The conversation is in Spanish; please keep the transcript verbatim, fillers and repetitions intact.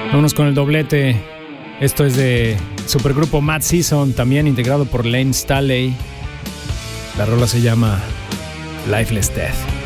Vámonos con el doblete. Esto es de supergrupo Mad Season, también integrado por Lane Staley. La rola se llama Lifeless Death.